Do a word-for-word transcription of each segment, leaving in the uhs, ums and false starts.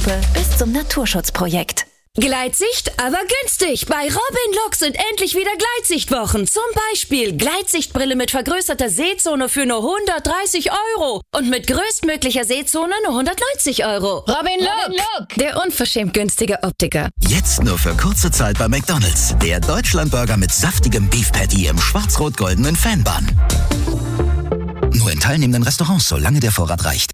Bauernhofe bis zum Naturschutzprojekt. Gleitsicht, aber günstig. Bei Robin Look sind endlich wieder Gleitsichtwochen. Zum Beispiel Gleitsichtbrille mit vergrößerter Sehzone für nur hundertdreißig Euro. Und mit größtmöglicher Sehzone nur hundertneunzig Euro. Robin Look, Look, der unverschämt günstige Optiker. Jetzt nur für kurze Zeit bei McDonald's. Der Deutschlandburger mit saftigem Beef Patty im schwarz-rot-goldenen Fanbun. Nur in teilnehmenden Restaurants, solange der Vorrat reicht.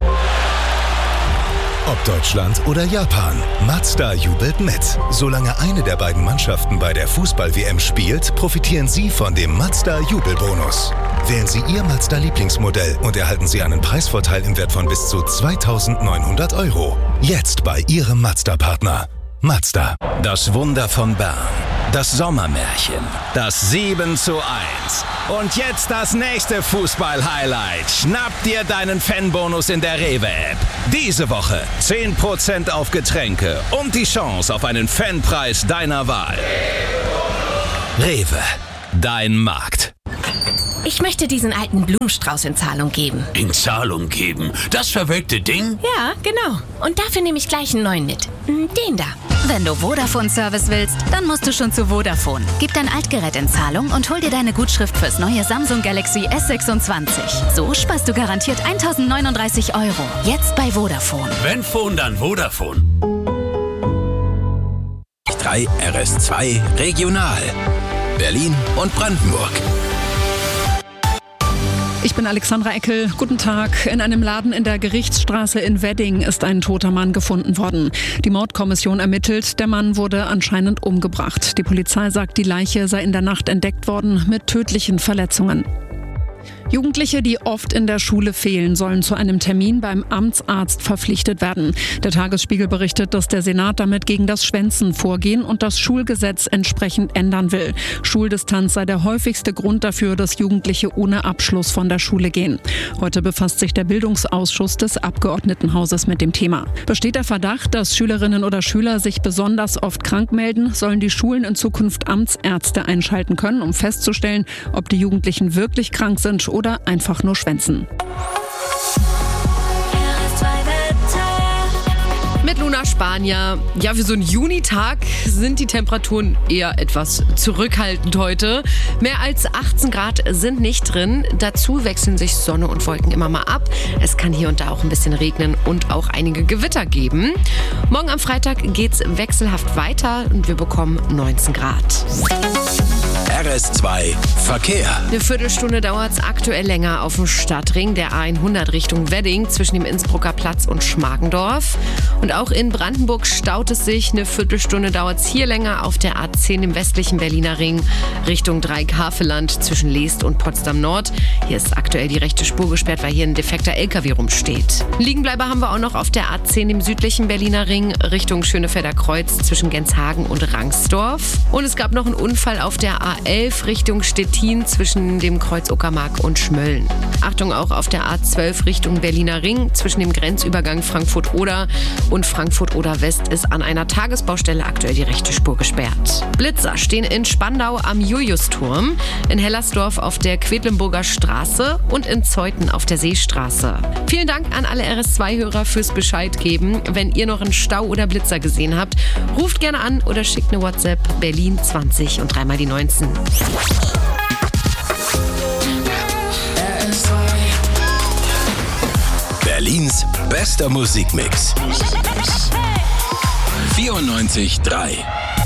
Ob Deutschland oder Japan, Mazda jubelt mit. Solange eine der beiden Mannschaften bei der Fußball-W M spielt, profitieren Sie von dem Mazda-Jubelbonus. Wählen Sie Ihr Mazda-Lieblingsmodell und erhalten Sie einen Preisvorteil im Wert von bis zu zweitausendneunhundert Euro. Jetzt bei Ihrem Mazda-Partner. Mazda. Das Wunder von Bern. Das Sommermärchen. Das sieben zu eins. Und jetzt das nächste Fußball-Highlight. Schnapp dir deinen Fanbonus in der Rewe-App. Diese Woche zehn Prozent auf Getränke und die Chance auf einen Fanpreis deiner Wahl. Rewe. Dein Markt. Ich möchte diesen alten Blumenstrauß in Zahlung geben. In Zahlung geben? Das verwelkte Ding? Ja, genau. Und dafür nehme ich gleich einen neuen mit. Den da. Wenn du Vodafone-Service willst, dann musst du schon zu Vodafone. Gib dein Altgerät in Zahlung und hol dir deine Gutschrift fürs neue Samsung Galaxy S sechsundzwanzig. So sparst du garantiert tausendneununddreißig Euro. Jetzt bei Vodafone. Wenn Phone, dann Vodafone. drei R S zwei Regional. Berlin und Brandenburg. Ich bin Alexandra Eckel. Guten Tag. In einem Laden in der Gerichtsstraße in Wedding ist ein toter Mann gefunden worden. Die Mordkommission ermittelt, der Mann wurde anscheinend umgebracht. Die Polizei sagt, die Leiche sei in der Nacht entdeckt worden mit tödlichen Verletzungen. Jugendliche, die oft in der Schule fehlen, sollen zu einem Termin beim Amtsarzt verpflichtet werden. Der Tagesspiegel berichtet, dass der Senat damit gegen das Schwänzen vorgehen und das Schulgesetz entsprechend ändern will. Schuldistanz sei der häufigste Grund dafür, dass Jugendliche ohne Abschluss von der Schule gehen. Heute befasst sich der Bildungsausschuss des Abgeordnetenhauses mit dem Thema. Besteht der Verdacht, dass Schülerinnen oder Schüler sich besonders oft krank melden, sollen die Schulen in Zukunft Amtsärzte einschalten können, um festzustellen, ob die Jugendlichen wirklich krank sind oder einfach nur schwänzen. Mit Luna Spanier. Ja, für so einen Junitag sind die Temperaturen eher etwas zurückhaltend heute. Mehr als achtzehn Grad sind nicht drin. Dazu wechseln sich Sonne und Wolken immer mal ab. Es kann hier und da auch ein bisschen regnen und auch einige Gewitter geben. Morgen am Freitag geht's wechselhaft weiter und wir bekommen neunzehn Grad. R S zwei Verkehr. Eine Viertelstunde dauert es aktuell länger auf dem Stadtring der A hundert Richtung Wedding zwischen dem Innsbrucker Platz und Schmargendorf. Und auch in Brandenburg staut es sich. Eine Viertelstunde dauert es hier länger auf der A zehn im westlichen Berliner Ring Richtung Dreieck-Havelland zwischen Leest und Potsdam Nord. Hier ist aktuell die rechte Spur gesperrt, weil hier ein defekter L K W rumsteht. Liegenbleiber haben wir auch noch auf der A zehn im südlichen Berliner Ring Richtung Schönefelder Kreuz zwischen Genshagen und Rangsdorf. Und es gab noch einen Unfall auf der A elf Richtung Stettin zwischen dem Kreuz Uckermark und Schmölln. Achtung auch auf der A zwölf Richtung Berliner Ring zwischen dem Grenzübergang Frankfurt-Oder und Frankfurt-Oder West ist an einer Tagesbaustelle aktuell die rechte Spur gesperrt. Blitzer stehen in Spandau am Juliusturm, in Hellersdorf auf der Quedlinburger Straße und in Zeuthen auf der Seestraße. Vielen Dank an alle R S zwei Hörer fürs Bescheid geben. Wenn ihr noch einen Stau oder Blitzer gesehen habt, ruft gerne an oder schickt eine WhatsApp Berlin zwanzig und dreimal die neunzehn. Berlins bester Musikmix. vierundneunzig Komma drei